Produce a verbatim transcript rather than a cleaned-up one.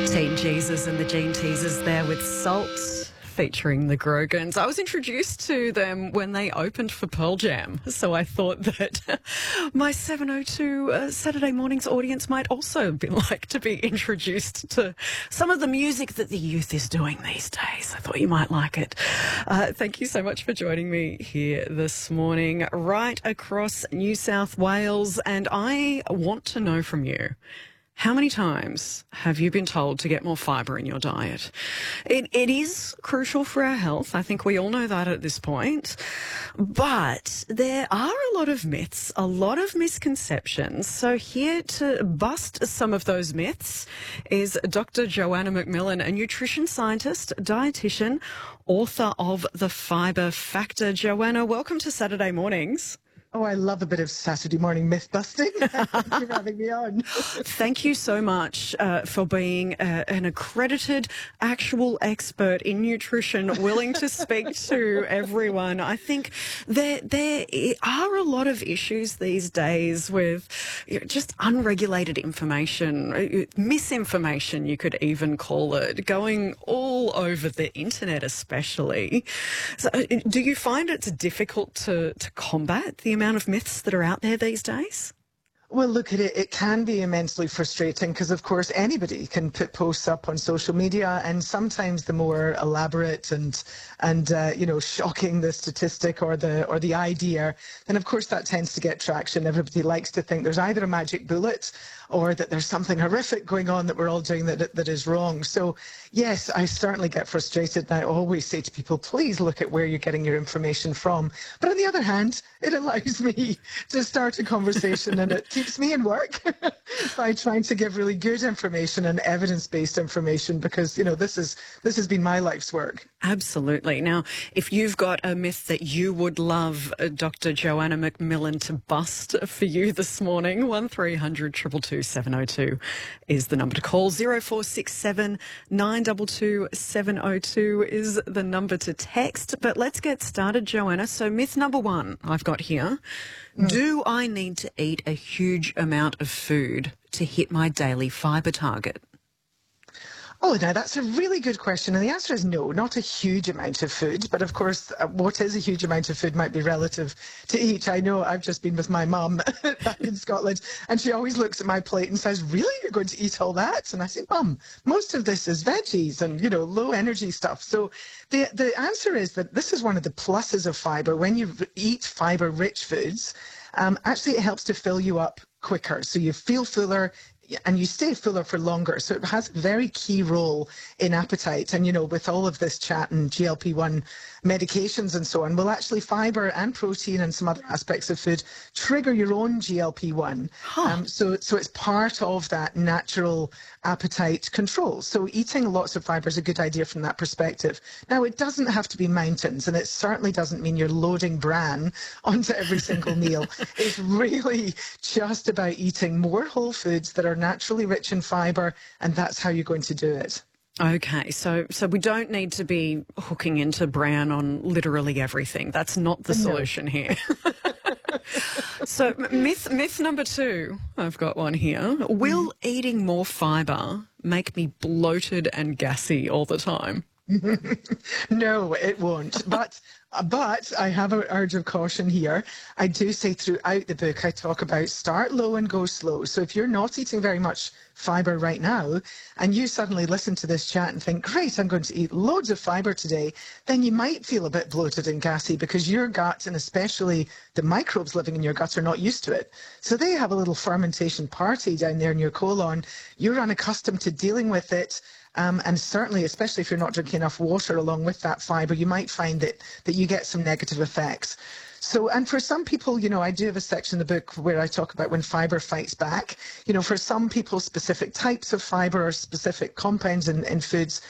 Teen Jesus and the Gene Teasers there with Salt, featuring the Grogans. I was introduced to them when they opened for Pearl Jam, so I thought that my seven oh two uh, Saturday mornings audience might also be like to be introduced to some of the music that the youth is doing these days. I thought you might like it. Uh, thank you so much for joining me here this morning, right across New South Wales, and I want to know from you, how many times have you been told to get more fibre in your diet? It, it is crucial for our health. I think we all know that at this point. But there are a lot of myths, a lot of misconceptions. So here to bust some of those myths is Doctor Joanna McMillan, a nutrition scientist, dietitian, author of The Fibre Factor. Joanna, welcome to Saturday Mornings. Oh, I love a bit of Saturday morning myth busting. Thank you for having me on. Thank you so much uh, for being uh, an accredited, actual expert in nutrition, willing to speak to everyone. I think there there are a lot of issues these days with you know, just unregulated information, misinformation, you could even call it, going all over the internet especially. So, uh, do you find it's difficult to, to combat the amount of myths that are out there these days? Well, look at it. It can be immensely frustrating because, of course, anybody can put posts up on social media, and sometimes the more elaborate and and uh, you know shocking the statistic or the or the idea, then of course that tends to get traction. Everybody likes to think there's either a magic bullet or that there's something horrific going on that we're all doing that that is wrong. So yes, I certainly get frustrated, and I always say to people, please look at where you're getting your information from. But on the other hand, it allows me to start a conversation, and it keeps me in work by trying to give really good information and evidence-based information, because you know this is this has been my life's work. Absolutely. Now, if you've got a myth that you would love uh, Doctor Joanna McMillan to bust for you this morning, one three hundred two two two seven oh two is the number to call. zero four six seven nine two two seven oh two is the number to text. But let's get started, Joanna. So myth number one I've got here. Mm. Do I need to eat a huge amount of food to hit my daily fibre target? Oh, now that's a really good question. And the answer is no, not a huge amount of food. But of course, uh, what is a huge amount of food might be relative to each. I know I've just been with my mum back in Scotland, and she always looks at my plate and says, really, you're going to eat all that? And I say, Mum, most of this is veggies and, you know, low energy stuff. So the, the answer is that this is one of the pluses of fibre. When you eat fibre-rich foods, um, actually it helps to fill you up quicker. So you feel fuller, and you stay fuller for longer. So it has a very key role in appetite. And, you know, with all of this chat and G L P one medications and so on, well, actually fibre and protein and some other aspects of food trigger your own G L P one. Huh. Um, so, so it's part of that natural appetite control. So eating lots of fibre is a good idea from that perspective. Now, it doesn't have to be mountains, and it certainly doesn't mean you're loading bran onto every single meal. It's really just about eating more whole foods that are naturally rich in fibre, and that's how you're going to do it. Okay, so so we don't need to be hooking into bran on literally everything. That's not the solution no. here. So myth myth number two, I've got one here. Will mm. eating more fibre make me bloated and gassy all the time? No, it won't. But but I have an urge of caution here. I do say throughout the book, I talk about start low and go slow. So if you're not eating very much fibre right now, and you suddenly listen to this chat and think, great, I'm going to eat loads of fibre today, then you might feel a bit bloated and gassy because your gut, and especially the microbes living in your gut, are not used to it. So they have a little fermentation party down there in your colon. You're unaccustomed to dealing with it. Um, and certainly, especially if you're not drinking enough water along with that fibre, you might find that, that you get some negative effects. So, and for some people, you know, I do have a section in the book where I talk about when fibre fights back. You know, for some people, specific types of fibre or specific compounds in, in foods